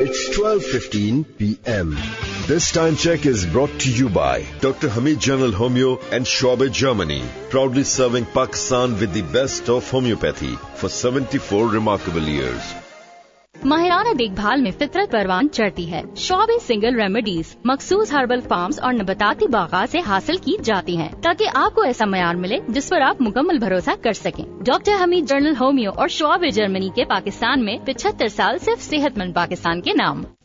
It's 12:15 p.m. This time check is brought to you by Dr. Hamid General Homeo and Schwabe, Germany, proudly serving Pakistan with the best of homeopathy for 74 remarkable years. माहिराना देखभाल में फितरत परवान चढ़ती है। शॉबे single remedies मखसूस herbal farms और नबताती बागात से हासिल की जाती हैं, ताकि आपको ऐसा मयार मिले जिस पर आप मुकम्मल भरोसा कर सकें। डॉक्टर हमीद जनरल होमियो और शॉबे जर्मनी के पाकिस्तान में 75 साल सिर्फ सेहतमंद पाकिस्तान के नाम।